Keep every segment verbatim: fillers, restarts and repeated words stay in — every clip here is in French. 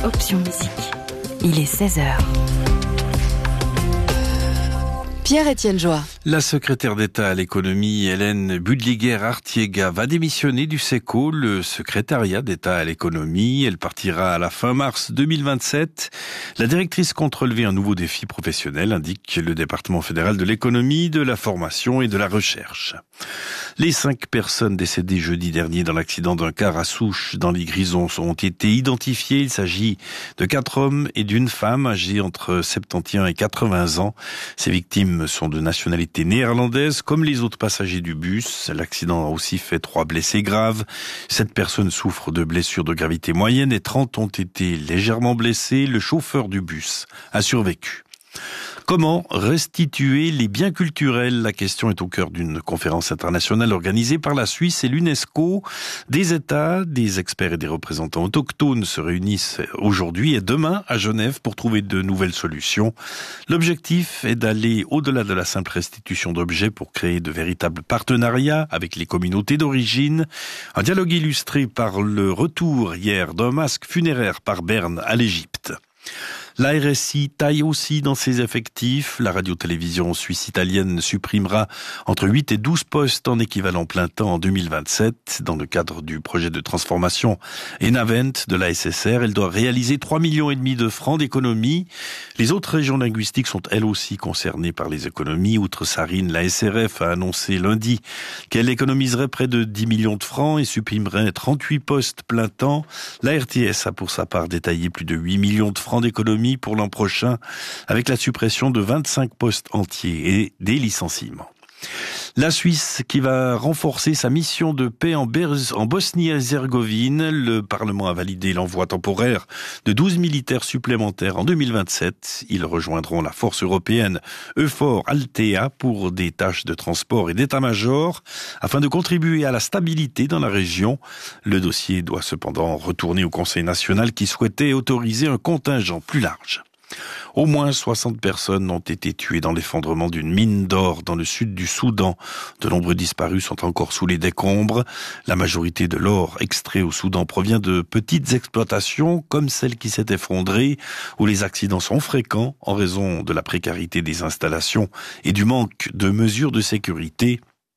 Option Musique. Il est seize heures. Pierre-Étienne Joie. La secrétaire d'État à l'économie, Hélène Buddliger-Artiega, va démissionner du SECO, le secrétariat d'État à l'économie. Elle partira à la fin mars deux mille vingt-sept. La directrice compte relever un nouveau défi professionnel, indique le département fédéral de l'économie, de la formation et de la recherche. Les cinq personnes décédées jeudi dernier dans l'accident d'un car à Souches dans les Grisons ont été identifiées. Il s'agit de quatre hommes et d'une femme âgés entre soixante et onze et quatre-vingts ans. Ces victimes sont de nationalité néerlandaise, comme les autres passagers du bus. L'accident a aussi fait trois blessés graves. Sept personnes souffrent de blessures de gravité moyenne et trente ont été légèrement blessés. Le chauffeur du bus a survécu. Comment restituer les biens culturels? La question est au cœur d'une conférence internationale organisée par la Suisse et l'UNESCO. Des États, des experts et des représentants autochtones se réunissent aujourd'hui et demain à Genève pour trouver de nouvelles solutions. L'objectif est d'aller au-delà de la simple restitution d'objets pour créer de véritables partenariats avec les communautés d'origine. Un dialogue illustré par le retour hier d'un masque funéraire par Berne à l'Égypte. La R S I taille aussi dans ses effectifs. La radio-télévision suisse-italienne supprimera entre huit et douze postes en équivalent plein temps en deux mille vingt-sept. Dans le cadre du projet de transformation Enavent de la S S R, elle doit réaliser trois millions et demi de francs d'économies. Les autres régions linguistiques sont elles aussi concernées par les économies. Outre Sarine, la S R F a annoncé lundi qu'elle économiserait près de dix millions de francs et supprimerait trente-huit postes plein temps. La R T S a pour sa part détaillé plus de huit millions de francs d'économies pour l'an prochain, avec la suppression de vingt-cinq postes entiers et des licenciements. La Suisse qui va renforcer sa mission de paix en, Ber- en Bosnie-Herzégovine. Le Parlement a validé l'envoi temporaire de douze militaires supplémentaires en deux mille vingt-sept. Ils rejoindront la force européenne Eufor Altea pour des tâches de transport et d'état-major afin de contribuer à la stabilité dans la région. Le dossier doit cependant retourner au Conseil national qui souhaitait autoriser un contingent plus large. Au moins soixante personnes ont été tuées dans l'effondrement d'une mine d'or dans le sud du Soudan. De nombreux disparus sont encore sous les décombres. La majorité de l'or extrait au Soudan provient de petites exploitations comme celle qui s'est effondrée, où les accidents sont fréquents en raison de la précarité des installations et du manque de mesures de sécurité.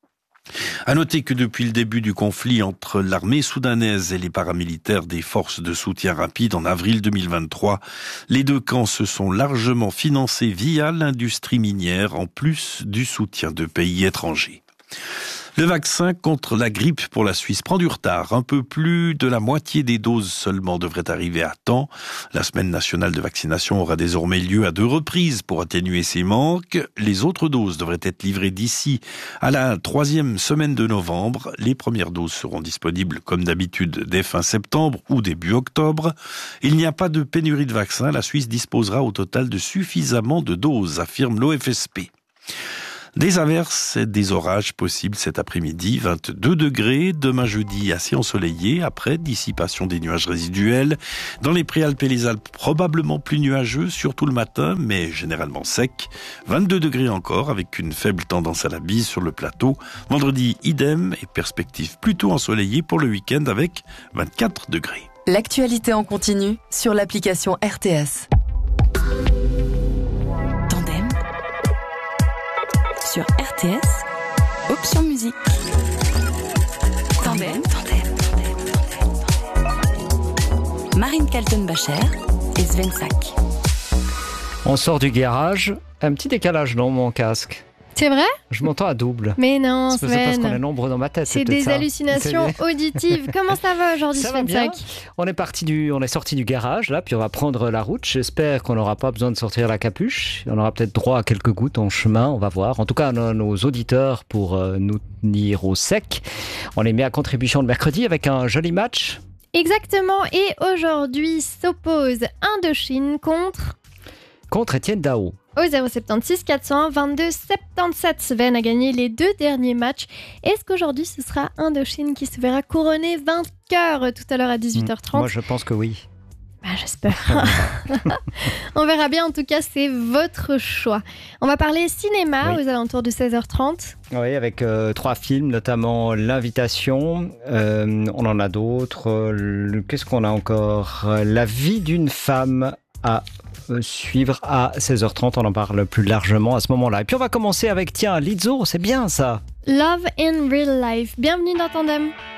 À noter que depuis le début du conflit entre l'armée soudanaise et les paramilitaires des forces de soutien rapide en avril deux mille vingt-trois, les deux camps se sont largement financés via l'industrie minière en plus du soutien de pays étrangers. Le vaccin contre la grippe pour la Suisse prend du retard. Un peu plus de la moitié des doses seulement devraient arriver à temps. La semaine nationale de vaccination aura désormais lieu à deux reprises pour atténuer ces manques. Les autres doses devraient être livrées d'ici à la troisième semaine de novembre. Les premières doses seront disponibles comme d'habitude dès fin septembre ou début octobre. Il n'y a pas de pénurie de vaccins. La Suisse disposera au total de suffisamment de doses, affirme l'O F S P. Des averses et des orages possibles cet après-midi, vingt-deux degrés. Demain jeudi, assez ensoleillé, après dissipation des nuages résiduels. Dans les Préalpes et les Alpes, probablement plus nuageux, surtout le matin, mais généralement sec. vingt-deux degrés encore, avec une faible tendance à la bise sur le plateau. Vendredi, idem, et perspective plutôt ensoleillée pour le week-end avec vingt-quatre degrés. L'actualité en continu sur l'application R T S. Sur R T S, Option Musique. Tandem, tandem, tandem, tandem. Marine Kaltenbacher et Sven Sack. On sort du garage, un petit décalage dans mon casque. C'est vrai ? Je m'entends à double. Mais non, c'est Sven. parce qu'on est nombreux dans ma tête. C'est, c'est des ça. hallucinations c'est... auditives. Comment ça va aujourd'hui, ça va Sven bien. Sack ? On est parti du, on est sorti du garage là, puis on va prendre la route. J'espère qu'on n'aura pas besoin de sortir la capuche. On aura peut-être droit à quelques gouttes en chemin. On va voir. En tout cas, nos, nos auditeurs pour euh, nous tenir au sec. On les met à contribution le mercredi avec un joli match. Exactement. Et aujourd'hui s'oppose Indochine contre contre Étienne Dao. Au zéro sept six quatre cent un vingt-deux soixante-dix-sept, Sven a gagné les deux derniers matchs. Est-ce qu'aujourd'hui, ce sera Indochine qui se verra couronné vainqueur tout à l'heure à dix-huit heures trente ? Moi, je pense que oui. Bah, j'espère. On verra bien, en tout cas, c'est votre choix. On va parler cinéma oui. aux alentours de seize heures trente. Oui, avec euh, trois films, notamment L'Invitation. Euh, on en a d'autres. Euh, qu'est-ce qu'on a encore ? La vie d'une femme à euh, suivre à seize heures trente. On en parle plus largement à ce moment-là. Et puis on va commencer avec, tiens, Lizzo, c'est bien ça. Love in Real Life. Bienvenue dans Tandem.